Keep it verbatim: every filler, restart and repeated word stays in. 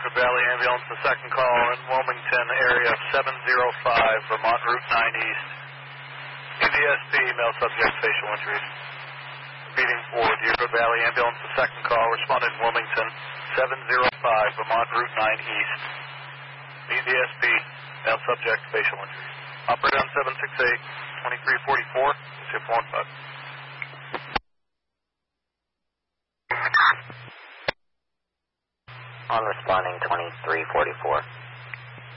Deerfield Valley Ambulance, the second call in Wilmington area seven zero five, Vermont Route nine East. P D S P, male subject, facial injuries. Repeating for Deerfield Valley Ambulance, the second call, responded in Wilmington, seven zero five, Vermont Route nine East. P D S P, male subject, facial injuries. Operator on seven six eight, twenty-three forty-four, zip one five. On responding twenty-three forty-four.